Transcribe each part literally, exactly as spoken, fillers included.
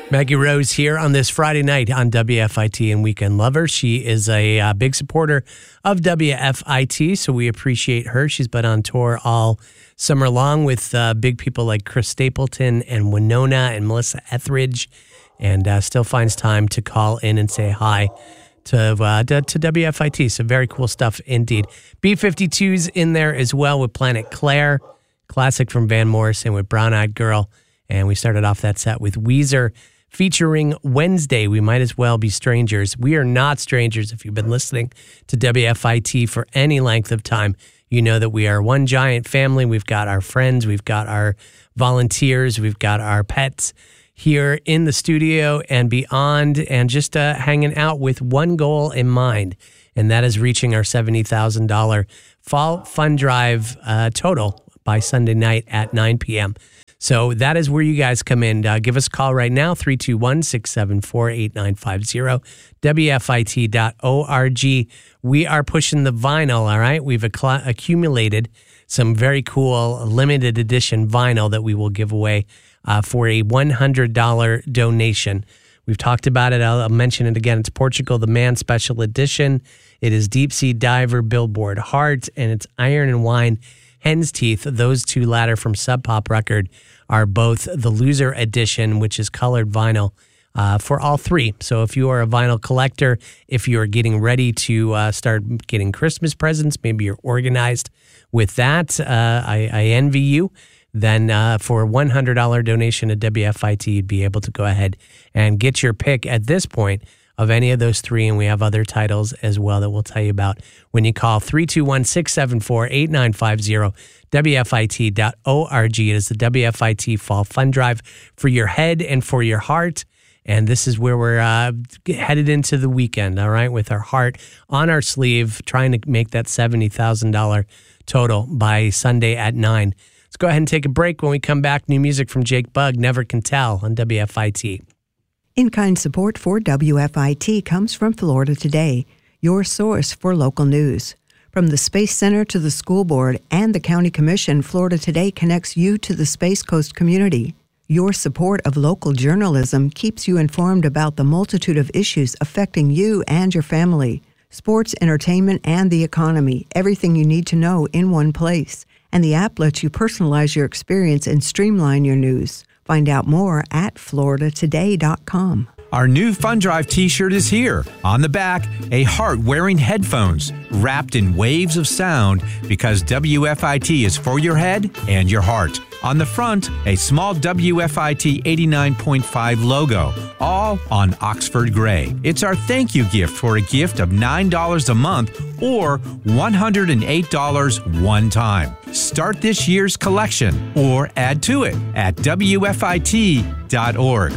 Maggie Rose here on this Friday night on W F I T and Weekend Lover. She is a uh, big supporter of W F I T, so we appreciate her. She's been on tour all summer long with uh, big people like Chris Stapleton and Winona and Melissa Etheridge, and uh, still finds time to call in and say hi to, uh, to, to W F I T. So very cool stuff indeed. B fifty-two's in there as well with Planet Claire, classic from Van Morrison with Brown Eyed Girl. And we started off that set with Weezer featuring Wednesday, We Might As Well Be Strangers. We are not strangers. If you've been listening to W F I T for any length of time, you know that we are one giant family. We've got our friends, we've got our volunteers, we've got our pets here in the studio and beyond, and just uh, hanging out with one goal in mind, and that is reaching our seventy thousand dollars Fall Fund Drive uh, total by Sunday night at nine p.m. So that is where you guys come in. Uh, give us a call right now, three two one, six seven four, eight nine five zero, W F I T dot org. We are pushing the vinyl, all right? We've acc- accumulated some very cool limited edition vinyl that we will give away uh, for a one hundred dollars donation. We've talked about it. I'll, I'll mention it again. It's Portugal the Man Special Edition. It is Deep Sea Diver, Billboard Heart, and it's Iron and Wine, Hen's Teeth. Those two latter from Sub Pop Record are both the Loser Edition, which is colored vinyl uh, for all three. So if you are a vinyl collector, if you are getting ready to uh, start getting Christmas presents, maybe you're organized with that, uh, I, I envy you. Then uh, for a one hundred dollars donation to W F I T, you'd be able to go ahead and get your pick at this point of any of those three, and we have other titles as well that we'll tell you about when you call three two one, six seven four, eight nine five zero, W F I T dot org. It is the W F I T Fall Fund Drive for your head and for your heart, and this is where we're uh, headed into the weekend, all right, with our heart on our sleeve, trying to make that seventy thousand dollars total by Sunday at nine. Let's go ahead and take a break. When we come back, new music from Jake Bugg, Never Can Tell on W F I T. In-kind support for W F I T comes from Florida Today, your source for local news. From the Space Center to the School Board and the County Commission, Florida Today connects you to the Space Coast community. Your support of local journalism keeps you informed about the multitude of issues affecting you and your family. Sports, entertainment, and the economy, everything you need to know in one place. And the app lets you personalize your experience and streamline your news. Find out more at florida today dot com. Our new Fun Drive t-shirt is here. On the back, a heart wearing headphones wrapped in waves of sound because W F I T is for your head and your heart. On the front, a small W F I T eighty-nine point five logo, all on Oxford Gray. It's our thank you gift for a gift of nine dollars a month or one hundred eight dollars one time. Start this year's collection or add to it at W F I T dot org.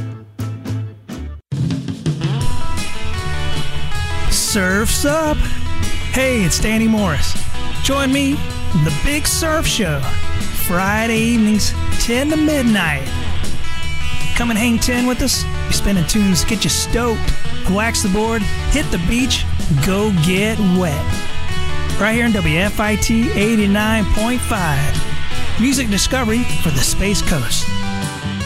Surf's up! Hey, it's Danny Morris. Join me in the Big Surf Show, Friday evenings, ten to midnight. Come and hang ten with us. Be spinning tunes, get you stoked, wax the board, hit the beach, go get wet. Right here in W F I T eighty-nine point five. Music discovery for the Space Coast.